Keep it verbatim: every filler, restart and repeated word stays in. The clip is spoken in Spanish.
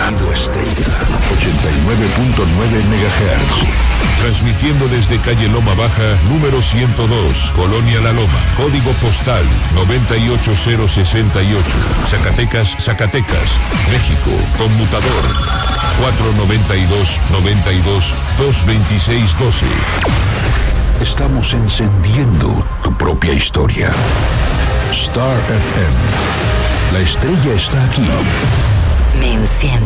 Estrella, ochenta y nueve punto nueve megahertz. Transmitiendo desde calle Loma Baja, número ciento dos, Colonia La Loma, código postal noventa y ocho cero sesenta y ocho, Zacatecas, Zacatecas, México, conmutador cuatro noventa y dos noventa y dos dos veintiséis doce. Estamos encendiendo tu propia historia. Star F M. La estrella está aquí. Me enciende.